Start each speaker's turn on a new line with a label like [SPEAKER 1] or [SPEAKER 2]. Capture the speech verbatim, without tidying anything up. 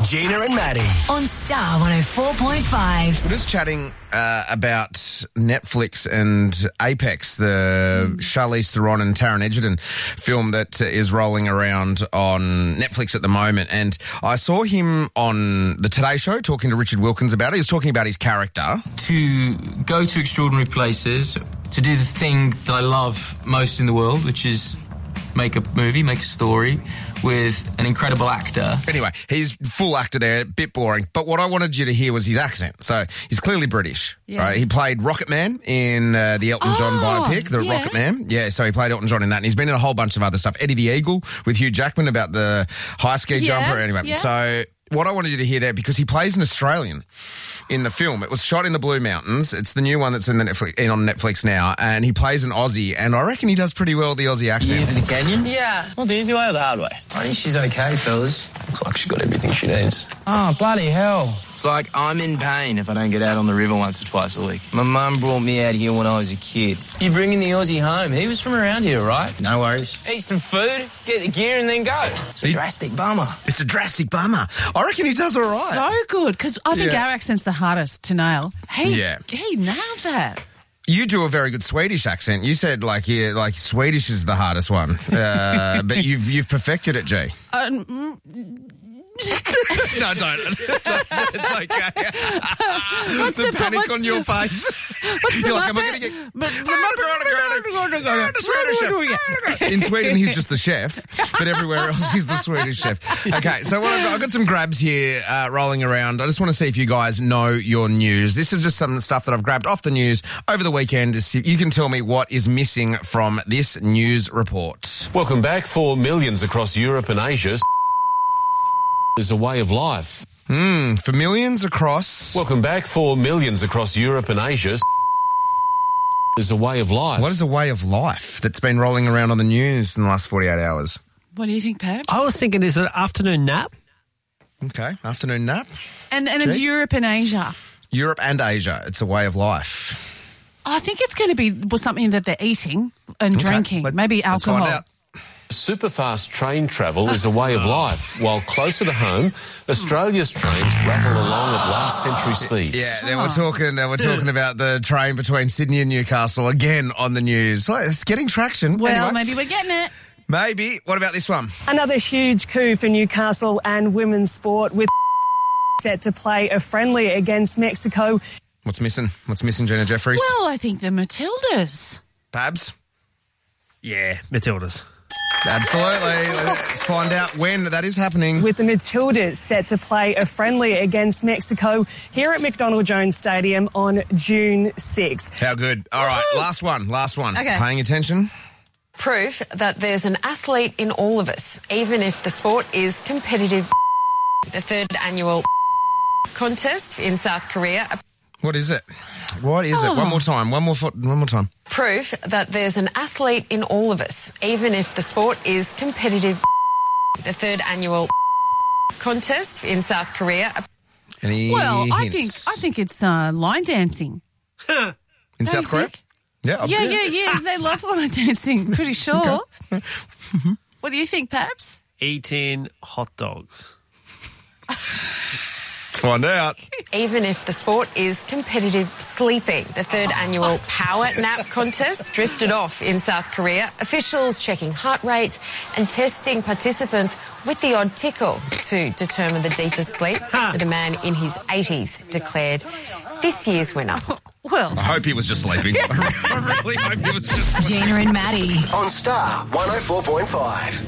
[SPEAKER 1] Gina and Maddie.
[SPEAKER 2] On Star one oh four point five.
[SPEAKER 3] We're just chatting uh, about Netflix and Apex, the mm. Charlize Theron and Taron Egerton film that is rolling around on Netflix at the moment. And I saw him on the Today Show talking to Richard Wilkins about it. He was talking about his character.
[SPEAKER 4] To go to extraordinary places, to do the thing that I love most in the world, which is make a movie, make a story with an incredible actor.
[SPEAKER 3] Anyway, he's full actor there, a bit boring. But what I wanted you to hear was his accent. So he's clearly British, yeah. right? He played Rocket Man in uh, the Elton John
[SPEAKER 5] oh,
[SPEAKER 3] biopic, The
[SPEAKER 5] yeah.
[SPEAKER 3] Rocket Man. Yeah, so he played Elton John in that. And he's been in a whole bunch of other stuff. Eddie the Eagle with Hugh Jackman about the high ski
[SPEAKER 5] yeah,
[SPEAKER 3] jumper. Anyway,
[SPEAKER 5] yeah.
[SPEAKER 3] so what I wanted you to hear there, because he plays an Australian in the film. It was shot in the Blue Mountains. It's the new one that's in the Netflix, in on Netflix now, and he plays an Aussie, and I reckon he does pretty well the Aussie accent.
[SPEAKER 6] You to the canyon?
[SPEAKER 7] Yeah.
[SPEAKER 6] Well, the easy way or the hard way?
[SPEAKER 7] I think she's okay, fellas.
[SPEAKER 6] Looks like she's got everything she needs.
[SPEAKER 7] Oh, bloody hell.
[SPEAKER 6] It's like I'm in pain if I don't get out on the river once or twice a week. My mum brought me out here when I was a kid. You bringing the Aussie home? He was from around here, right?
[SPEAKER 7] No worries.
[SPEAKER 6] Eat some food, get the gear, and then go. It's a drastic bummer.
[SPEAKER 3] It's a drastic bummer. I reckon he does all right.
[SPEAKER 5] So good, because I think
[SPEAKER 3] Yeah.
[SPEAKER 5] our accent's the hardest to nail. He,
[SPEAKER 3] Yeah.
[SPEAKER 5] he nailed that.
[SPEAKER 3] You do a very good Swedish accent. You said like yeah, like Swedish is the hardest one, uh, but you've you've perfected it, G.
[SPEAKER 5] Um,
[SPEAKER 3] No, don't. It's okay.
[SPEAKER 5] What's
[SPEAKER 3] the,
[SPEAKER 5] the
[SPEAKER 3] panic
[SPEAKER 5] what's
[SPEAKER 3] on your face.
[SPEAKER 5] What's
[SPEAKER 3] You're
[SPEAKER 5] the
[SPEAKER 3] like, am I going to get... In Sweden, he's just the chef, but everywhere else, he's the Swedish chef. Okay, so what I've, got, I've got some grabs here uh, rolling around. I just want to see if you guys know your news. This is just some stuff that I've grabbed off the news over the weekend. To see, you can tell me what is missing from this news report.
[SPEAKER 8] Welcome back. For millions across Europe and Asia is a way of life.
[SPEAKER 3] Hmm, for millions across...
[SPEAKER 8] Welcome back. For millions across Europe and Asia is a way of life.
[SPEAKER 3] What is a way of life that's been rolling around on the news in the last forty-eight hours?
[SPEAKER 5] What do you think, Pabs?
[SPEAKER 9] I was thinking it's an afternoon nap.
[SPEAKER 3] Okay, afternoon nap.
[SPEAKER 5] And, and it's
[SPEAKER 3] Gee.
[SPEAKER 5] Europe and Asia.
[SPEAKER 3] Europe and Asia, it's a way of life.
[SPEAKER 5] I think it's going to be well, something that they're eating and
[SPEAKER 3] Okay,
[SPEAKER 5] drinking,
[SPEAKER 3] let-
[SPEAKER 5] maybe
[SPEAKER 3] let's
[SPEAKER 5] alcohol.
[SPEAKER 3] find out.
[SPEAKER 8] Superfast train travel is a way of life, while closer to home, Australia's trains rattle along at last century speeds.
[SPEAKER 3] Yeah, they were talking. They were talking about the train between Sydney and Newcastle again on the news. So it's getting traction.
[SPEAKER 5] Well,
[SPEAKER 3] Anyway,
[SPEAKER 5] maybe we're getting it.
[SPEAKER 3] maybe. What about this one?
[SPEAKER 10] Another huge coup for Newcastle and women's sport, with set to play a friendly against Mexico.
[SPEAKER 3] What's missing? What's missing, Gina Jeffries?
[SPEAKER 5] Well, I think the Matildas.
[SPEAKER 3] Babs?
[SPEAKER 9] Yeah, Matildas.
[SPEAKER 3] Absolutely. Let's find out when that is happening.
[SPEAKER 10] With the Matildas set to play a friendly against Mexico here at McDonald Jones Stadium on June sixth.
[SPEAKER 3] How good. All right, last one. Last one.
[SPEAKER 5] Okay.
[SPEAKER 3] Paying attention?
[SPEAKER 11] Proof that there's an athlete in all of us, even if the sport is competitive. The third annual contest in South Korea.
[SPEAKER 3] What is it? What is
[SPEAKER 5] Oh.
[SPEAKER 3] it? One more time. One more. Fo- one more time.
[SPEAKER 11] Proof that there's an athlete in all of us, even if the sport is competitive. The third annual contest in South Korea.
[SPEAKER 3] Any
[SPEAKER 5] Well,
[SPEAKER 3] hints?
[SPEAKER 5] I think I think it's uh, line dancing.
[SPEAKER 3] in
[SPEAKER 5] Don't
[SPEAKER 3] South
[SPEAKER 5] you
[SPEAKER 3] Korea.
[SPEAKER 5] think?
[SPEAKER 3] Yeah,
[SPEAKER 5] Yeah, yeah, yeah. They love line dancing. Pretty sure. What do you think, Pabs?
[SPEAKER 9] Eating hot dogs.
[SPEAKER 3] Let's find out.
[SPEAKER 11] Even if the sport is competitive sleeping. The third annual power nap contest drifted off in South Korea. Officials checking heart rates and testing participants with the odd tickle to determine the deepest sleep. With a man in his eighties declared this year's winner.
[SPEAKER 5] Well,
[SPEAKER 3] I hope he was just sleeping. I really hope he was just sleeping.
[SPEAKER 2] Gina and Maddie.
[SPEAKER 1] On Star one oh four point five.